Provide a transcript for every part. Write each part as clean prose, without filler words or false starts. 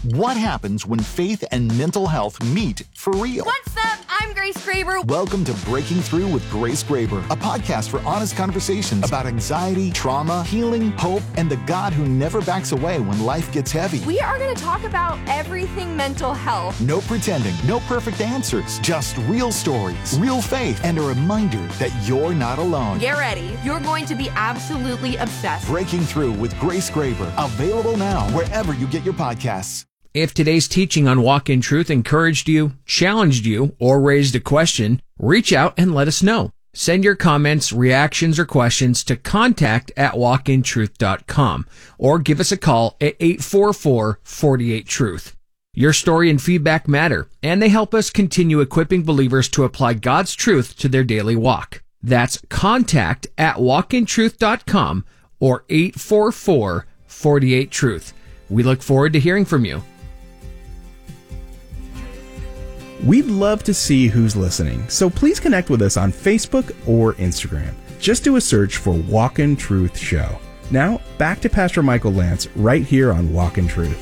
What happens when faith and mental health meet for real? What's up? I'm Grace Graber. Welcome to Breaking Through with Grace Graber, a podcast for honest conversations about anxiety, trauma, healing, hope, and the God who never backs away when life gets heavy. We are going to talk about everything mental health. No pretending, no perfect answers, just real stories, real faith, and a reminder that you're not alone. Get ready. You're going to be absolutely obsessed. Breaking Through with Grace Graber, available now wherever you get your podcasts. If today's teaching on Walk in Truth encouraged you, challenged you, or raised a question, reach out and let us know. Send your comments, reactions, or questions to contact@walkintruth.com or give us a call at 844-48-TRUTH. Your story and feedback matter, and they help us continue equipping believers to apply God's truth to their daily walk. That's contact@walkintruth.com or 844-48-TRUTH. We look forward to hearing from you. We'd love to see who's listening, so please connect with us on Facebook or Instagram. Just do a search for Walk in Truth Show. Now, back to Pastor Michael Lance right here on Walk in Truth.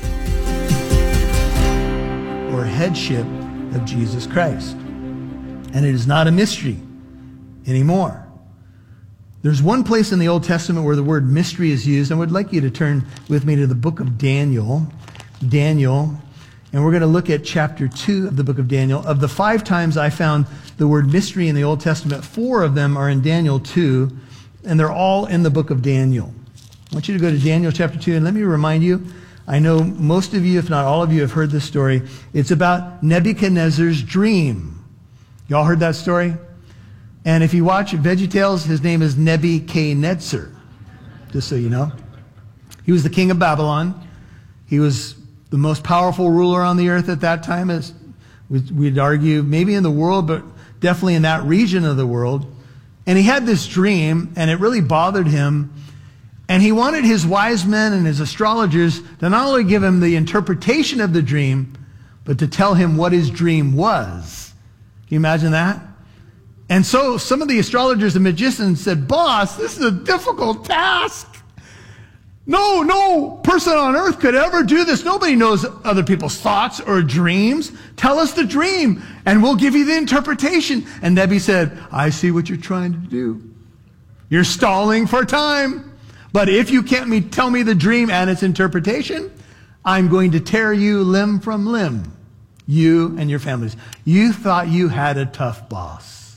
Or headship of Jesus Christ. And it is not a mystery anymore. There's one place in the Old Testament where the word mystery is used. I would like you to turn with me to the book of Daniel. And we're going to look at chapter 2 of the book of Daniel. Of the 5 times I found the word mystery in the Old Testament, 4 of them are in Daniel 2, and they're all in the book of Daniel. I want you to go to Daniel chapter 2, and let me remind you, I know most of you, if not all of you, have heard this story. It's about Nebuchadnezzar's dream. Y'all heard that story? And if you watch VeggieTales, his name is Nebuchadnezzar, just so you know. He was the king of Babylon. He was the most powerful ruler on the earth at that time, as we'd argue, maybe in the world, but definitely in that region of the world. And he had this dream, and it really bothered him. And he wanted his wise men and his astrologers to not only give him the interpretation of the dream, but to tell him what his dream was. Can you imagine that? And so some of the astrologers and magicians said, "Boss, this is a difficult task. No person on earth could ever do this. Nobody knows other people's thoughts or dreams. Tell us the dream, and we'll give you the interpretation." And Nebi said, "I see what you're trying to do. You're stalling for time. But if you can't tell me the dream and its interpretation, I'm going to tear you limb from limb, you and your families." You thought you had a tough boss.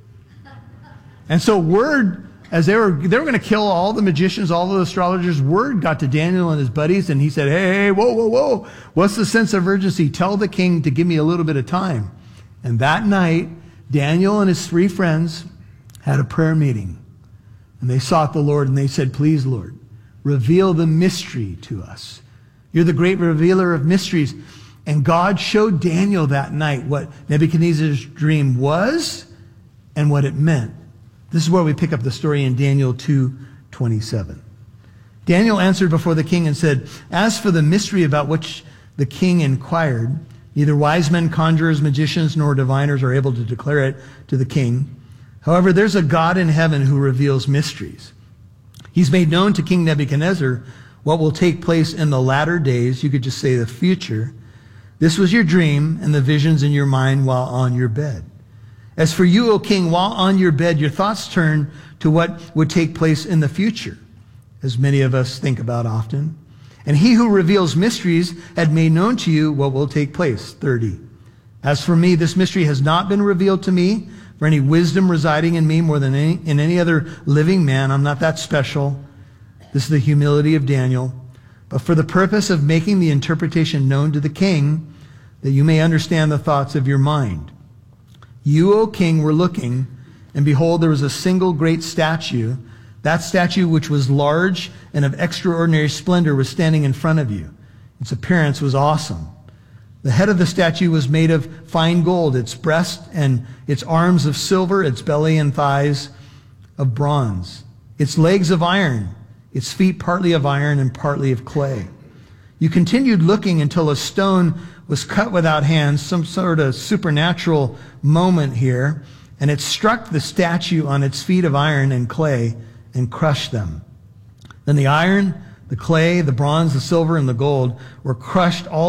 And so word, as they were going to kill all the magicians, all the astrologers, word got to Daniel and his buddies, and he said, hey, whoa. What's the sense of urgency? Tell the king to give me a little bit of time. And that night, Daniel and his 3 friends had a prayer meeting. And they sought the Lord, and they said, "Please, Lord, reveal the mystery to us. You're the great revealer of mysteries." And God showed Daniel that night what Nebuchadnezzar's dream was and what it meant. This is where we pick up the story in Daniel 2:27. Daniel answered before the king and said, "As for the mystery about which the king inquired, neither wise men, conjurers, magicians, nor diviners are able to declare it to the king. However, there's a God in heaven who reveals mysteries. He's made known to King Nebuchadnezzar what will take place in the latter days." You could just say the future. "This was your dream and the visions in your mind while on your bed. As for you, O king, while on your bed, your thoughts turn to what would take place in the future, as many of us think about often. And he who reveals mysteries had made known to you what will take place." 30. "As for me, this mystery has not been revealed to me for any wisdom residing in me more than in any other living man. I'm not that special." This is the humility of Daniel. "But for the purpose of making the interpretation known to the king, that you may understand the thoughts of your mind. You, O king, were looking, and behold, there was a single great statue. That statue, which was large and of extraordinary splendor, was standing in front of you. Its appearance was awesome. The head of the statue was made of fine gold, its breast and its arms of silver, its belly and thighs of bronze, its legs of iron, its feet partly of iron and partly of clay. You continued looking until a stone was cut without hands," some sort of supernatural moment here, "and it struck the statue on its feet of iron and clay and crushed them. Then the iron, the clay, the bronze, the silver, and the gold were crushed all